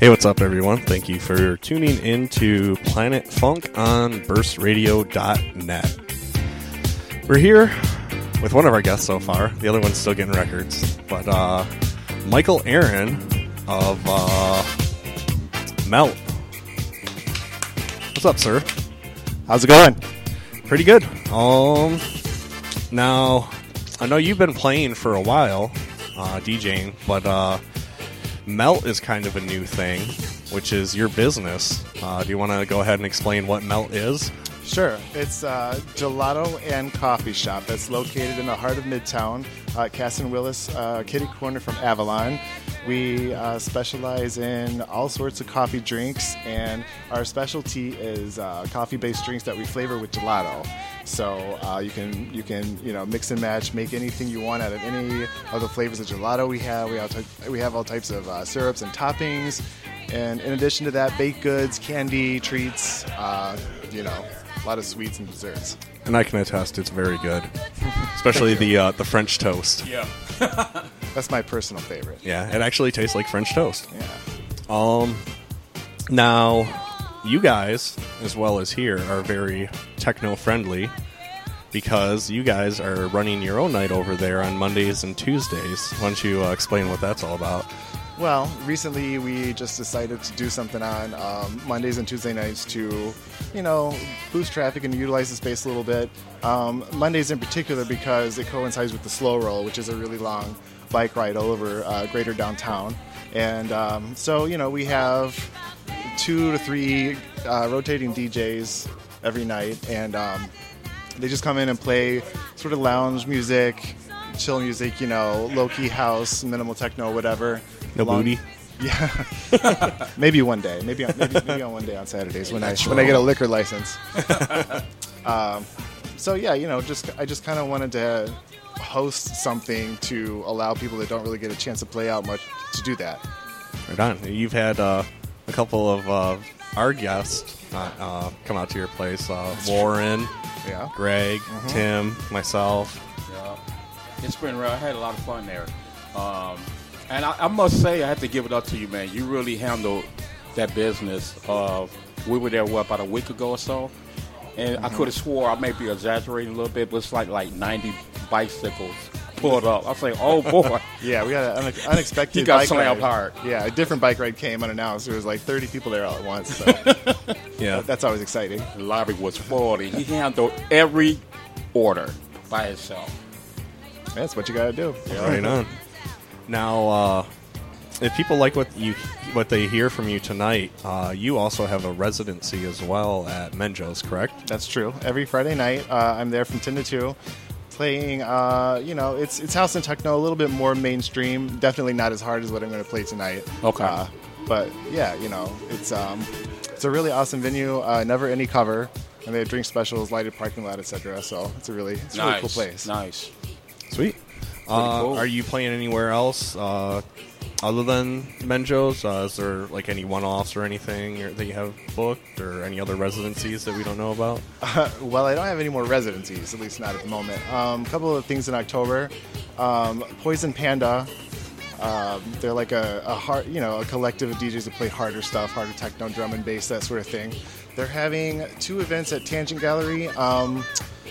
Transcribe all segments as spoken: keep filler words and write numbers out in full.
Hey, what's up, everyone? Thank you for tuning in to Planet Funk on burst radio dot net. We're here with one of our guests so far. The other one's still getting records. But uh, Michael Aaron of uh, Melt. What's up, sir? How's it going? Pretty good. Um, now, I know you've been playing for a while, uh, DJing, but uh, Melt is kind of a new thing, which is your business. Uh, do you want to go ahead and explain what Melt is? Sure. It's a gelato and coffee shop that's located in the heart of Midtown, uh, Cass and Willis, uh, kitty corner from Avalon. We uh, specialize in all sorts of coffee drinks, and our specialty is uh, coffee-based drinks that we flavor with gelato. So uh, you can you can you know mix and match, make anything you want out of any of the flavors of gelato we have. We have ty- we have all types of uh, syrups and toppings, and in addition to that, baked goods, candy, treats, uh, you know, a lot of sweets and desserts. And I can attest, it's very good, especially the uh, the French toast. Yeah. That's my personal favorite. Yeah, it actually tastes like French toast. Yeah. Um, now, you guys, as well as here, are very techno-friendly because you guys are running your own night over there on Mondays and Tuesdays. Why don't you uh, explain what that's all about? Well, recently we just decided to do something on um, Mondays and Tuesday nights to, you know, boost traffic and utilize the space a little bit. Um, Mondays in particular because it coincides with the Slow Roll, which is a really long bike ride all over uh, greater downtown. And um, so, you know, we have two to three uh, rotating D Js every night, and um, they just come in and play sort of lounge music, chill music, you know, low-key house, minimal techno, whatever. No Long- booty? Yeah. maybe one day. Maybe on, maybe, maybe on one day on Saturdays when I when I get a liquor license. um, so yeah, you know, just I just kind of wanted to host something to allow people that don't really get a chance to play out much to do that. Right on. You've had uh, a couple of uh, our guests uh, uh, come out to your place. Uh, Warren, Yeah. Greg, Mhm. Tim, myself. Yeah. It's been real. I had a lot of fun there. Um, and I, I must say, I have to give it up to you, man. You really handled that business. Uh, we were there, what, about a week ago or so? And Mm-hmm. I could have swore, I may be exaggerating a little bit, but it's like like ninety bicycles pulled up. I was like, oh, boy. Yeah, we had an une- unexpected You got bike slammed ride. hard. Yeah, a different bike ride came unannounced. There was like thirty people there all at once. So Yeah. that's always exciting. The lobby was forty. He handled every order by himself. That's what you got to do. Right on. Now, uh, if people like what you what they hear from you tonight, uh, you also have a residency as well at Menjo's, correct? That's true. Every Friday night, uh, I'm there from ten to two, playing. Uh, you know, it's it's house and techno, a little bit more mainstream. Definitely not as hard as what I'm going to play tonight. Okay. Uh, but yeah, you know, it's um, it's a really awesome venue. Uh, never any cover, and they have drink specials, lighted parking lot, et cetera. So it's a really it's a really cool place. Nice. Sweet. Uh, cool. Are you playing anywhere else uh, other than Menjo's? Uh, is there like any one-offs or anything that you have booked, or any other residencies that we don't know about? Uh, well, I don't have any more residencies, at least not at the moment. A um, couple of things in October. Um, Poison Panda. Um, they're like a, a hard, you know, a collective of D Js that play harder stuff, harder techno, drum and bass, that sort of thing. They're having two events at Tangent Gallery. Um,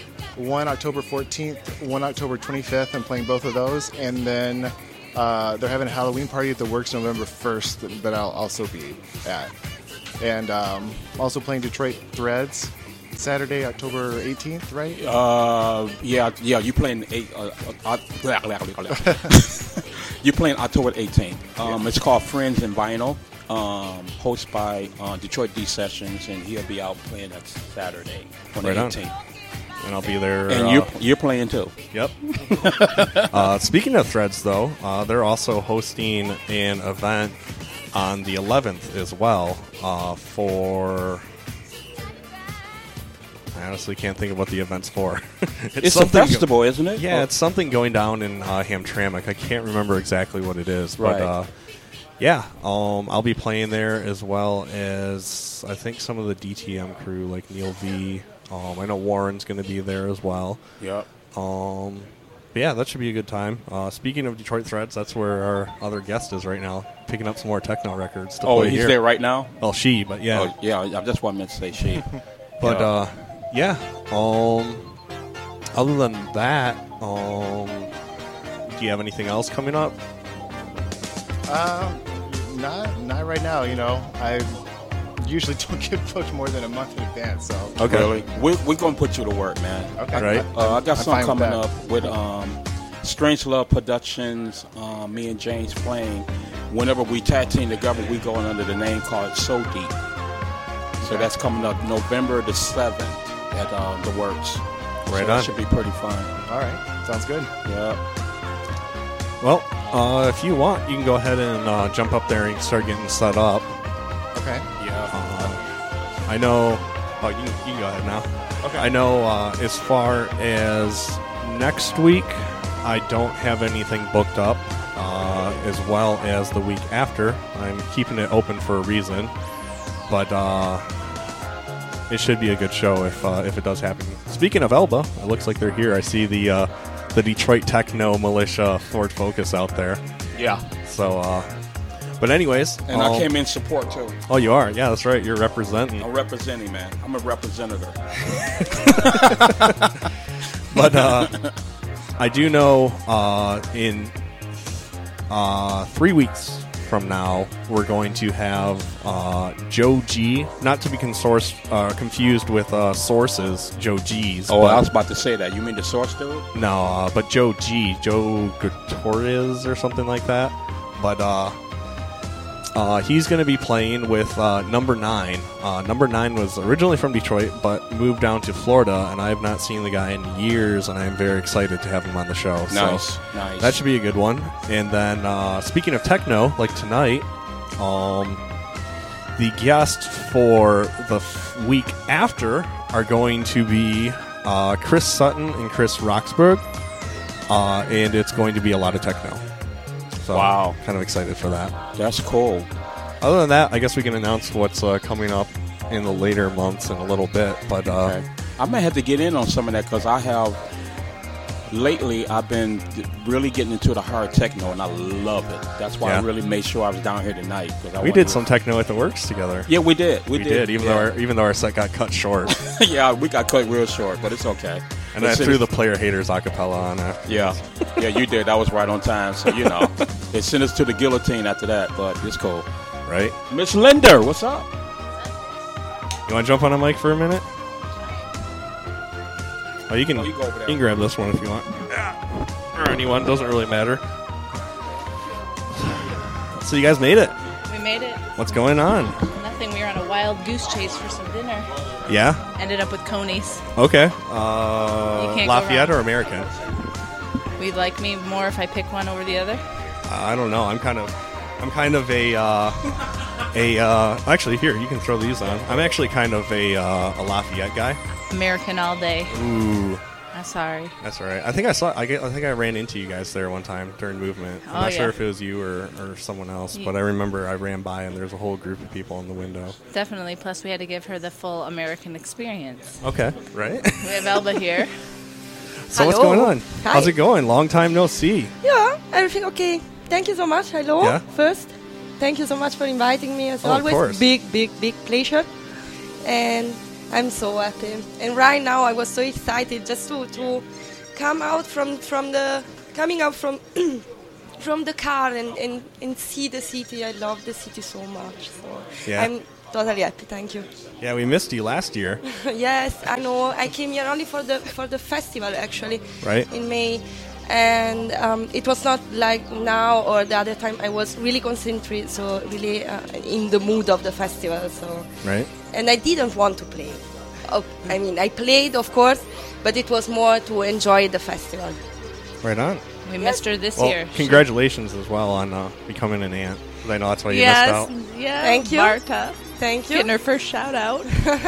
one October fourteenth, one October twenty-fifth. I'm playing both of those, and then uh, they're having a Halloween party at the Works November first that I'll also be at. And um, also playing Detroit Threads Saturday, October eighteenth, right? Uh, yeah, yeah. You playing eight? Uh, uh, blah, blah, blah, blah. You playing October eighteenth? Um, Yeah. It's called Friends in Vinyl. Um, hosted by uh, Detroit D Sessions, and he'll be out playing that Saturday on Right the on. eighteenth. And I'll be there. And uh, you're you're playing too. Yep. uh, speaking of Threads, though, uh, they're also hosting an event on the eleventh as well uh, for... I honestly can't think of what the event's for. It's a something- festival, isn't it? Yeah, Oh. it's something going down in uh, Hamtramck. I can't remember exactly what it is. But, Right. uh, yeah, um, I'll be playing there as well as, I think, some of the D T M crew, like Neil V. Um, I know Warren's going to be there as well. Yep. Um, But yeah, that should be a good time. Uh, speaking of Detroit Threads, that's where our other guest is right now, picking up some more techno records to Oh, play he's here. there right now? Well, she, but yeah. Oh, yeah, I just wanted to say she. But Yeah. uh, yeah. Um, other than that, um, do you have anything else coming up? Uh, not not right now. You know, I usually don't get booked more than a month in advance. So Okay. Really? We're, we're going to put you to work, man. okay, Right. Uh, I got I'm something fine with coming that. up with um, Strange Love Productions, um, me and James playing. Whenever we tag team together, we going under the name called So Deep. So that's coming up November the seventh at uh, the Works. Right so on. That should be pretty fun. All right, sounds good. Yeah. Well, uh, if you want, you can go ahead and uh, jump up there and start getting set up. Okay. Yeah. Uh, I know. Oh, you can, you can go ahead now. Okay. I know. Uh, as far as next week, I don't have anything booked up. Uh, as well as the week after, I'm keeping it open for a reason. But uh, it should be a good show if uh, if it does happen. Speaking of Elba, it looks like they're here. I see the uh, the Detroit Techno Militia Ford Focus out there. Yeah. So, uh, but anyways, And um, I came in support, too. Oh, you are? Yeah, that's right. You're representing. I'm representing, man. I'm a representative. But uh, I do know uh, in uh, three weeks from now, we're going to have uh, Joe G, not to be consors- uh, confused with uh, Sources, Joe G's. Oh, but- I was about to say that. You mean the source dude? No, uh, but Joe G, Joe Gutierrez or something like that. But uh, uh, he's going to be playing with uh, Number Nine. Uh, Number Nine was originally from Detroit, but moved down to Florida, and I have not seen the guy in years, and I am very excited to have him on the show. Nice, So nice. that should be a good one. And then, uh, speaking of techno, like tonight, um, the guests for the f- week after are going to be uh, Chris Sutton and Chris Roxburgh, uh, and it's going to be a lot of techno. So Wow. kind of excited for that. That's cool. Other than that, I guess we can announce what's uh, coming up in the later months in a little bit. But uh, Okay. I may have to get in on some of that because I have lately I've been really getting into the hard techno and I love it. That's why I Yeah. really made sure I was down here tonight. 'cause I we wanted did to- some techno at the Works together. Yeah, we did. We, we did, even yeah. though our, even though our set got cut short. yeah, we got cut real short, but it's okay. And I It's- threw the Player Haters acapella on after. Yeah, yeah, you did. That was right on time. So you know, they sent us to the guillotine after that, but it's cool. Right? Miss Linder, what's up? You want to jump on a mic for a minute? Oh, you can, Oh, you go over there. you can grab this one if you want. Or anyone, doesn't really matter. So you guys made it. We made it. What's going on? Nothing. We were on a wild goose chase for some dinner. Yeah? Ended up with Coney's. Okay. You Uh, can't go Lafayette wrong. or American? We'd like me more if I pick one over the other. Uh, I don't know. I'm kind of, I'm kind of a, uh, a. Uh, actually, here you can throw these on. I'm actually kind of a, uh, a Lafayette guy. American all day. Ooh, I'm sorry. that's all right. I think I saw. I, get, I think I ran into you guys there one time during movement. I'm Oh, not sure yeah. if it was you or, or someone else, Ye- but I remember I ran by and there's a whole group of people in the window. Definitely. Plus, we had to give her the full American experience. Okay, right. We have Elba here. So what's Hello. going on? Hi. How's it going? Long time no see. Yeah, everything okay. Thank you so much. Hello. Yeah. First, thank you so much for inviting me. As Oh, of always, course. big, big, big pleasure. And I'm so happy. And right now, I was so excited just to, to come out from from the coming out from from the car and, and, and see the city. I love the city so much. So Yeah. I'm totally happy. Thank you. Yeah, we missed you last year, Yes, I know. I came here only for the for the festival actually. right? In May, and um, it was not like now or the other time. I was really concentrated, so really uh, in the mood of the festival. So, Right. and I didn't want to play. Oh, I mean, I played, of course, but it was more to enjoy the festival. Right on. We missed her this Well, year. congratulations as well on uh, becoming an aunt. 'Cause I know that's why you yes, missed out. yeah. Thank you. Marta, Thank you. getting her first shout out.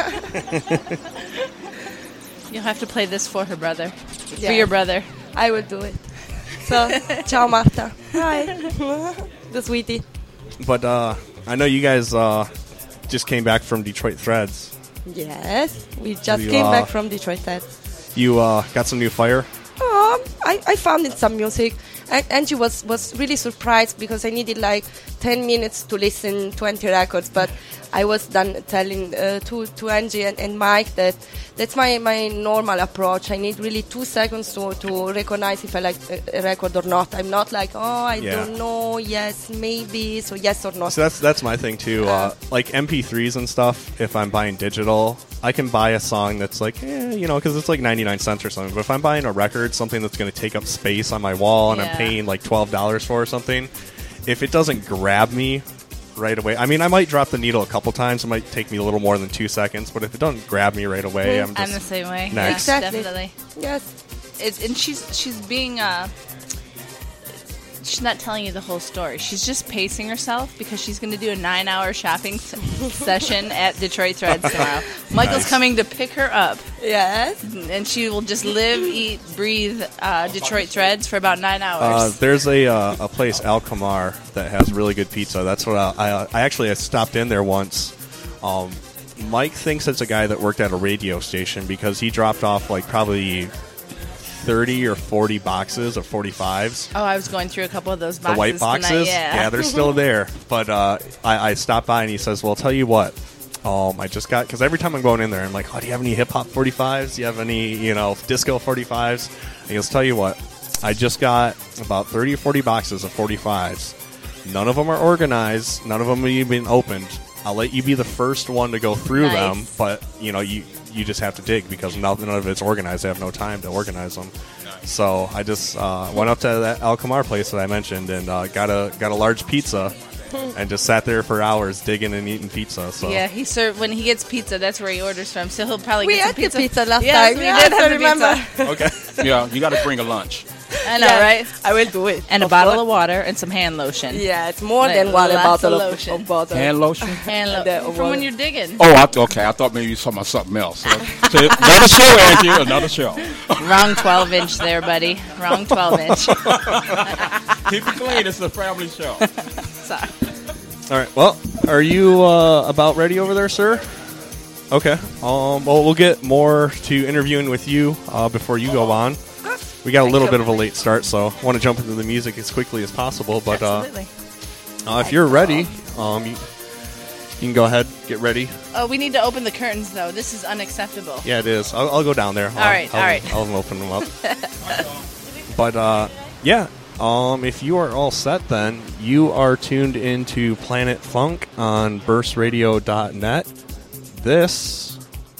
You'll have to play this for her brother. Yeah. For your brother. I will do it. So, ciao, Marta. Hi, the sweetie. But uh, I know you guys uh, just came back from Detroit Threads. Yes, we just You, came uh, back from Detroit. That. You uh, got some new fire. Oh, I, I found it some music. And Angie was, was really surprised because I needed like ten minutes to listen twenty records, but I was done telling uh, to, to Angie and, and Mike that that's my, my normal approach. I need really two seconds to, to recognize if I like a, a record or not. I'm not like, oh, I Yeah. don't know, yes, maybe, so yes or no. So that's that's my thing too. Uh, like M P threes and stuff. If I'm buying digital, I can buy a song that's like, eh, you know, because it's like ninety-nine cents or something. But if I'm buying a record, something that's going to take up space on my wall, and I'm Yeah. paying like twelve dollars for or something, if it doesn't grab me right away, I mean, I might drop the needle a couple times. It might take me a little more than two seconds. But if it doesn't grab me right away, I'm just I'm the same way. Next. Yeah, Exactly. definitely. Yes. It's, and she's she's being uh, she's not telling you the whole story. She's just pacing herself because she's going to do a nine-hour shopping s- session at Detroit Threads tomorrow. Michael's Nice. coming to pick her up, Yes. and she will just live, eat, breathe uh, Detroit Threads for about nine Uh, hours. there's a uh, a place, Al Kamar, that has really good pizza. That's what I, I, I actually I stopped in there once. Um, Mike thinks it's a guy that worked at a radio station because he dropped off like probably thirty or forty boxes of forty-fives. oh, I was going through a couple of those The boxes white boxes, tonight. Yeah, they're still there. But uh, I, I stopped by and he says, "Well, I'll tell you what. Um, I just got because every time I'm going in there, I'm like, oh, do you have any hip hop forty-fives? Do you have any, you know, disco forty-fives?" And he goes, "Tell you what, I just got about thirty or forty boxes of forty-fives. None of them are organized. None of them have even opened. I'll let you be the first one to go through Nice. them, but you know, you you just have to dig because none none of it's organized. I have no time to organize them." So I just uh, went up to that Al Kamar place that I mentioned and uh, got a got a large pizza and just sat there for hours digging and eating pizza. So Yeah, he served when he gets pizza. That's where he orders from. So he'll probably We get some had the pizza. pizza last yes, time. we Yes, did I have the remember. pizza. okay, Yeah, you got to bring a lunch. I know, Yes, right? I will do it. And a Of bottle course. of water and some hand lotion. Yeah, it's more Like than one a lots bottle of of, lotion. of bottle. Hand lotion? Hand lo- The from water. when you're digging. Oh, I, okay. I thought maybe you were talking about something else. So, so another show, Angie. Another show. Wrong twelve inch there, buddy. Wrong twelve inch. Keep it clean. It's a family show. Sorry. all right. Well, are you uh, about ready over there, sir? Okay. Um. Well, we'll get more to interviewing with you uh, before you go on. We got a little bit of a late start, so I want to jump into the music as quickly as possible. But uh, Absolutely. uh, if you're ready, um, you, you can go ahead, get ready. Oh, we need to open the curtains, though. This is unacceptable. Yeah, it is. I'll, I'll go down there. All right, I'll, all right. I'll open them up. But uh, yeah, um, if you are all set, then you are tuned into Planet Funk on burst radio dot net. This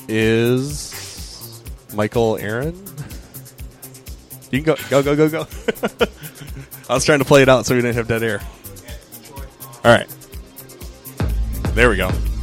is Michael Aaron. You can go, go, go, go, go. I was trying to play it out so we didn't have dead air. All right, there we go.